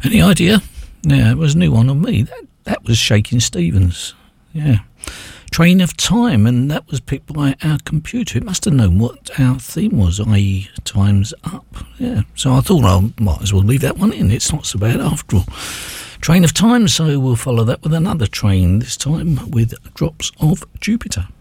Any idea? Yeah, it was a new one on me. That was Shakin' Stevens. Yeah. Train of Time, and that was picked by our computer. It must have known what our theme was, i.e. Time's Up. Yeah, so I thought I might as well leave that one in. It's not so bad after all. Train of Time, so we'll follow that with another train, this time with Drops of Jupiter.